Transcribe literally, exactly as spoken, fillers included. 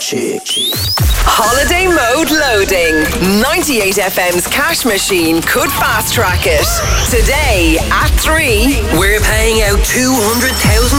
chick. Holiday mode loading. ninety-eight F M's cash machine could fast track it. Today at three, we're paying out two hundred thousand